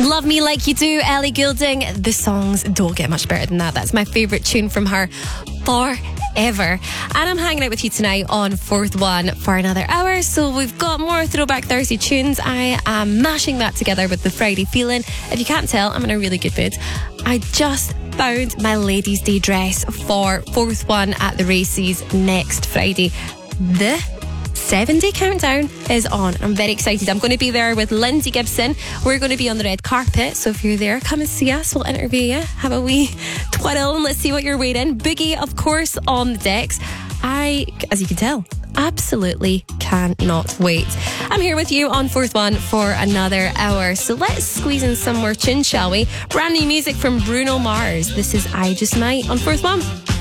Love Me Like You Do, Ellie Goulding. The songs don't get much better than that. That's my favourite tune from her forever. And I'm hanging out with you tonight on Fourth One for another hour. So we've got more Throwback Thursday tunes. I am mashing that together with the Friday feeling. If you can't tell, I'm in a really good mood. I just found my Ladies' Day dress for Fourth One at the races next Friday. The 7-day countdown is on. I'm very excited. I'm going to be there with Lindsay Gibson. We're going to be on the red carpet, so if you're there, come and see us. We'll interview you, have a wee twiddle, and let's see what you're wearing. Boogie, of course, on the decks. I, as you can tell, absolutely cannot wait. I'm here with you on Fourth One for another hour, so let's squeeze in some more tunes, shall we? Brand new music from Bruno Mars. This is I Just Might on Fourth One.